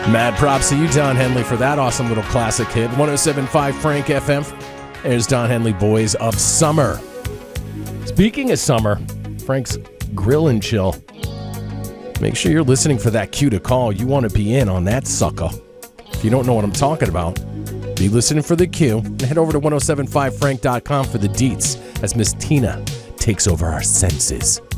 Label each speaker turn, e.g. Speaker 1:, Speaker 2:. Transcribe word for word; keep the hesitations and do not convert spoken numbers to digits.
Speaker 1: Mad props to you, Don Henley, for that awesome little classic hit. one oh seven point five Frank F M. There's Don Henley, Boys of Summer. Speaking of summer, Frank's Grill and Chill. Make sure you're listening for that cue to call. You want to be in on that sucker. If you don't know what I'm talking about, be listening for the cue. And head over to ten seventy-five frank dot com for the deets as Miss Tina takes over our senses.